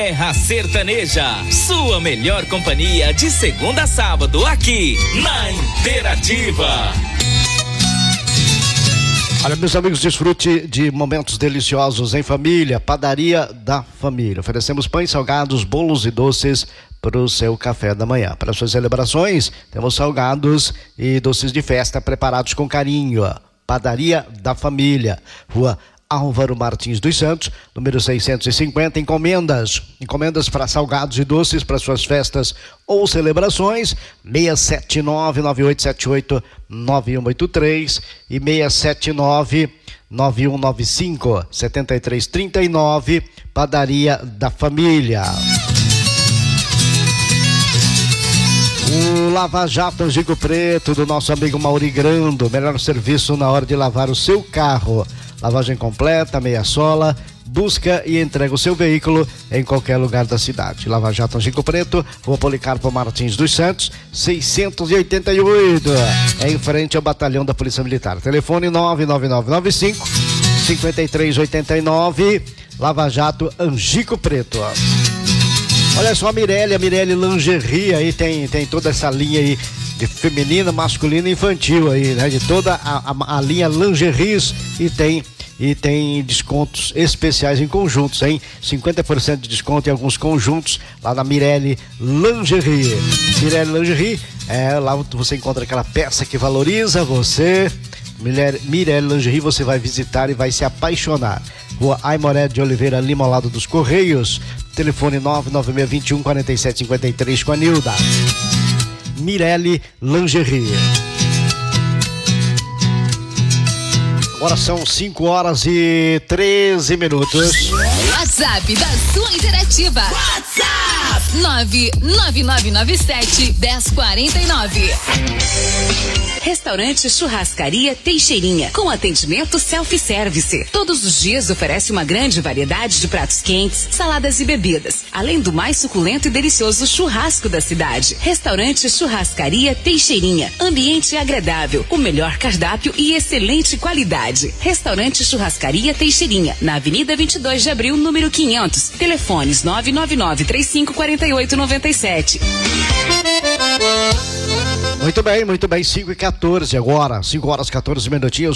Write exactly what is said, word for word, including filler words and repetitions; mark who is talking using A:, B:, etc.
A: Serra Sertaneja, sua melhor companhia de segunda a sábado aqui na Interativa.
B: Olha, meus amigos, desfrute de momentos deliciosos em família. Padaria da Família. Oferecemos pães, salgados, bolos e doces para o seu café da manhã. Para suas celebrações, temos salgados e doces de festa preparados com carinho. Padaria da Família, Rua Álvaro Martins dos Santos, número seiscentos e cinquenta. Encomendas, encomendas para salgados e doces para suas festas ou celebrações, seis sete nove, nove oito sete oito, nove um oito três e seis sete nove, nove um nove cinco, sete três três nove. Padaria da Família. O Lava Jato Angico Preto, do nosso amigo Mauri Grando, melhor serviço na hora de lavar o seu carro. Lavagem completa, meia sola, busca e entrega o seu veículo em qualquer lugar da cidade. Lava Jato Angico Preto, Rua Policarpo Martins dos Santos, seiscentos e oitenta e oito, em frente ao batalhão da Polícia Militar. Telefone nove nove nove nove cinco, cinco três oito nove, Lava Jato Angico Preto. Olha só a Mirelle, a Mirelle Lingerie aí tem, tem toda essa linha aí de feminina, masculina e infantil aí, né? De toda a, a, a linha lingeries e tem, e tem descontos especiais em conjuntos, hein? cinquenta por cento de desconto em alguns conjuntos lá na Mirelle Lingerie. Mirelle Lingerie, é, lá você encontra aquela peça que valoriza você. Mirelle Lingerie, você vai visitar e vai se apaixonar. Rua Aimoré de Oliveira Lima, ao lado dos Correios. Telefone nove nove seis dois um, quatro sete cinco três com a Nilda. Mirelle Lingerie. Agora são cinco horas e treze minutos.
C: WhatsApp da sua Interativa. WhatsApp nove nove nove nove sete, um zero quatro nove.
D: Restaurante Churrascaria Teixeirinha, com atendimento self-service. Todos os dias oferece uma grande variedade de pratos quentes, saladas e bebidas, além do mais suculento e delicioso churrasco da cidade. Restaurante Churrascaria Teixeirinha, ambiente agradável, o melhor cardápio e excelente qualidade. Restaurante Churrascaria Teixeirinha, na Avenida vinte e dois de Abril, número quinhentos. Telefones nove nove nove, três cinco quatro oito nove sete.
B: Muito bem, muito bem, cinco e quatorze agora, cinco horas e quatorze minutinhos.